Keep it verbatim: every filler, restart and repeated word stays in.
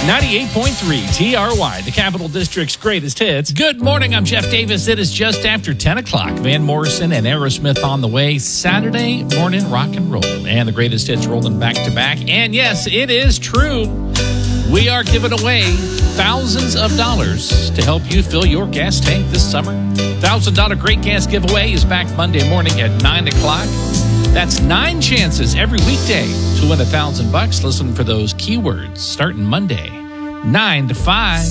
ninety-eight point three T R Y, the Capital District's greatest hits. Good morning, I'm Jeff Davis. It is just after ten o'clock. Van Morrison and Aerosmith on the way. Saturday morning rock and roll. And the greatest hits rolling back to back. And yes, it is true. We are giving away thousands of dollars to help you fill your gas tank this summer. one thousand dollars Great Gas Giveaway is back Monday morning at nine o'clock. That's nine chances every weekday to win a thousand bucks. Listen for those keywords starting Monday, nine to five.